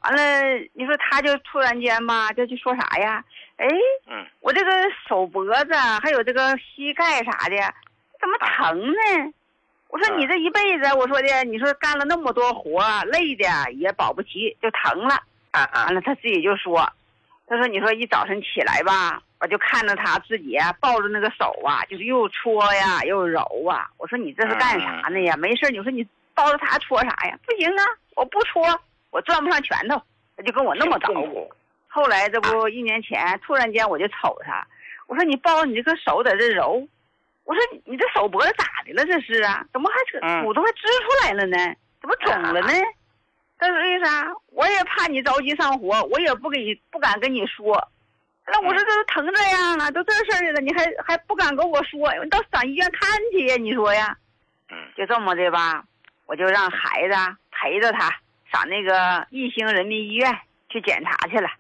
完了，你说他就突然间吧，就说啥呀？哎，我这个手脖子还有这个膝盖啥的，怎么疼呢？我说你这一辈子，我说的，你说干了那么多活，累的也保不齐，就疼了。完了他自己就说，他说你说一早晨起来吧，我就看着他自己抱着那个手啊，就是又搓呀又揉啊。我说你这是干啥呢呀？没事，你说你抱着他搓啥呀？不行啊，我不搓，我攥不上拳头。他就跟我那么捣鼓。后来这不1年前，突然间我就瞅他，我说你抱着你这个手在这揉，我说你这手脖子咋的了？这是啊，怎么还骨头还支出来了呢？怎么肿了呢？他说为啥？我也怕你着急上火，我也不敢跟你说。那我说这都疼这样了，都这事儿了，你还不敢跟我说？你到上医院看去呀？你说呀？就这么的吧，我就让孩子陪着他上那个义兴人民医院去检查去了。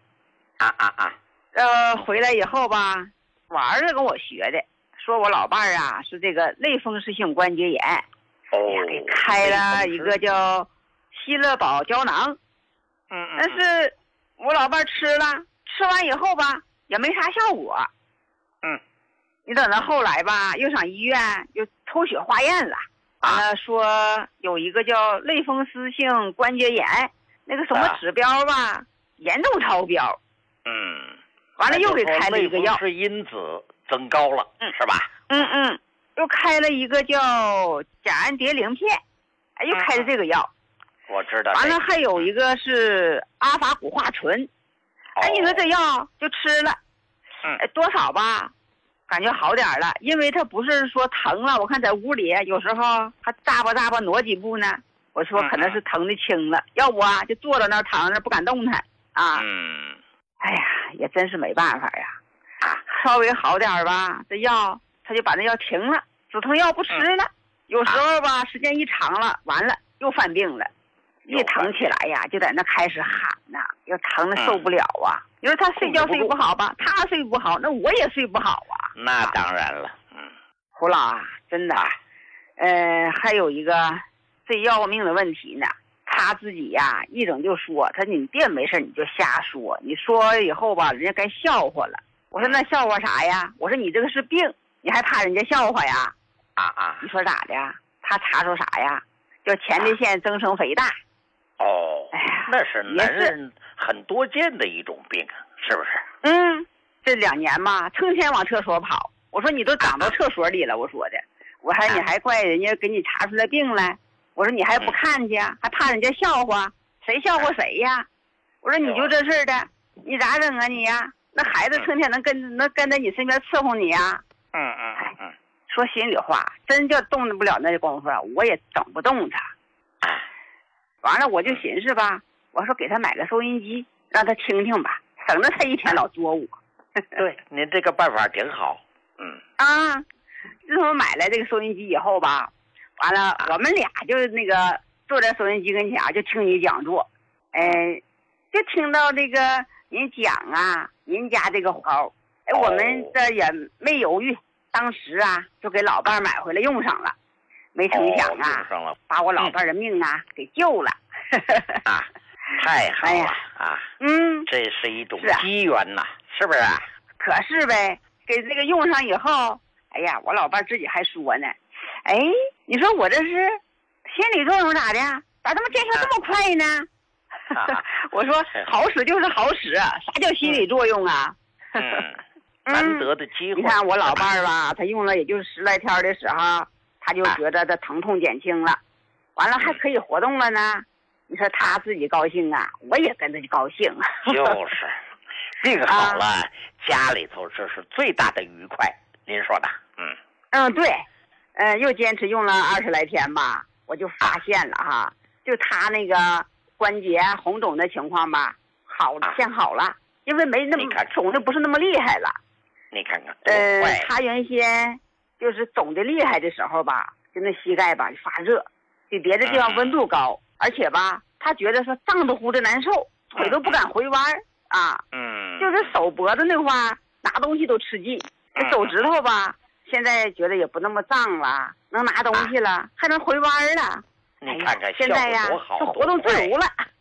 回来以后吧，我儿子跟我学的，说我老伴儿啊是这个类风湿性关节炎，给开了一个叫希乐宝胶囊。但是我老伴儿吃了，吃完以后吧也没啥效果。你等到后来吧，又上医院又抽血化验了，完了说有一个叫类风湿性关节炎，那个什么指标吧严重超标。完了又给开了一个药， 类风湿因子增高了，是吧？ 又开了一个叫甲氨蝶呤片，又开了这个药。 我知道。 完了还有一个是阿法古化醇，你说这药就吃了，多少吧，感觉好点了，因为他不是说疼了，我看在屋里有时候还扎吧挪几步呢。我说可能是疼的轻了，要不就坐在那儿躺在那儿不敢动弹啊。哎呀，也真是没办法呀。稍微好点吧，这药他就把那药停了，止疼药不吃了。有时候吧，时间一长了，完了又犯病了，一疼起来呀，就在那开始喊呐，要疼的受不了啊。你说他睡觉睡不好吧，他睡不好，那我也睡不好啊。 那当然了。 胡老啊，真的，还有一个最要命的问题呢。他自己呀，一整就说，他说你别没事你就瞎说，你说以后吧，人家该笑话了。我说那笑话啥呀？我说你这个是病，你还怕人家笑话呀？你说咋的呀？他查出啥呀？叫前列腺增生肥大。哎呀， 那是男人很多见的一种病，是不是？ 这2年嘛，成天往厕所跑。我说你都长到厕所里了，我说的，我还你还怪人家给你查出来病来。我说你还不看去，还怕人家笑话，谁笑话谁呀？我说你就这事的，你咋整啊你呀？那孩子成天能跟在你身边伺候你呀？说心里话，真叫动不了那功夫，我也整不动他。完了我就寻思吧，我说给他买个收音机，让他听听吧，省得他一天老作我。 对，您这个办法挺好。 自从买了这个收音机以后吧。完了，我们俩就那个坐在收音机跟前就听你讲座，就听到这个您讲啊，您家这个好，我们这也没犹豫，当时就给老伴儿买回来用上了，没成想把我老伴儿的命给救了。 太好了这是一种机缘呐，是不是？ 可是呗，给这个用上以后，哎呀，我老伴儿自己还说呢。你说我这是心理作用咋的？咋这么见效这么快呢？我说好使就是好使，啥叫心理作用啊？ 难得的机会。 你看我老伴儿吧，他用了也就是10来天的时候，他就觉得这疼痛减轻了，完了还可以活动了呢。你说他自己高兴啊，我也跟着就高兴。 就是病好了，家里头这是最大的愉快。您说的？ 对。又坚持用了20来天吧，我就发现了就他那个关节红肿的情况吧，见好了，因为没那么肿的不是那么厉害了。 你看看， 他原先就是肿的厉害的时候吧，就那膝盖吧就发热，比别的地方温度高，而且吧，他觉得说胀得乎的难受，腿都不敢回弯就是手脖子那块拿东西都吃劲，这手指头吧。现在觉得也不那么胀了，能拿东西了，还能回弯了。 你看看， 现在呀，就活动自如了。